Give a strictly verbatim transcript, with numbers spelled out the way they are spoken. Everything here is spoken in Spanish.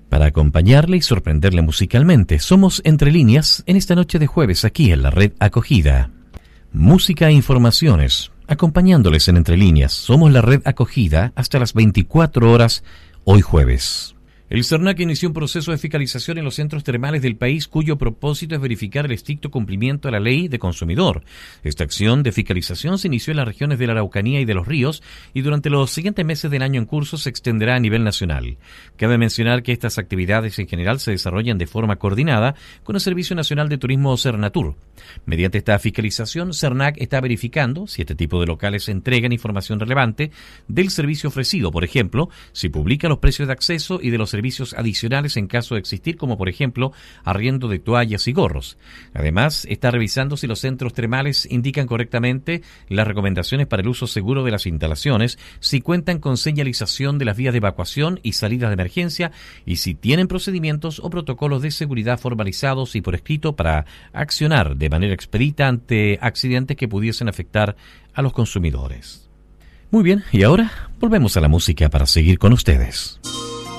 para acompañarle y sorprenderle musicalmente. Somos Entre Líneas en esta noche de jueves aquí en la Red Acogida. Música e informaciones, acompañándoles en Entre Líneas. Somos la Red Acogida hasta las veinticuatro horas hoy jueves. El CERNAC inició un proceso de fiscalización en los centros termales del país cuyo propósito es verificar el estricto cumplimiento a la ley de consumidor. Esta acción de fiscalización se inició en las regiones de la Araucanía y de Los Ríos y durante los siguientes meses del año en curso se extenderá a nivel nacional. Cabe mencionar que estas actividades en general se desarrollan de forma coordinada con el Servicio Nacional de Turismo Cernatur. Mediante esta fiscalización, CERNAC está verificando si este tipo de locales entregan información relevante del servicio ofrecido, por ejemplo, si publica los precios de acceso y de los servicios adicionales en caso de existir, como por ejemplo arriendo de toallas y gorros. Además, está revisando si los centros termales indican correctamente las recomendaciones para el uso seguro de las instalaciones, si cuentan con señalización de las vías de evacuación y salidas de emergencia y si tienen procedimientos o protocolos de seguridad formalizados y por escrito para accionar de manera expedita ante accidentes que pudiesen afectar a los consumidores. Muy bien, y ahora volvemos a la música para seguir con ustedes.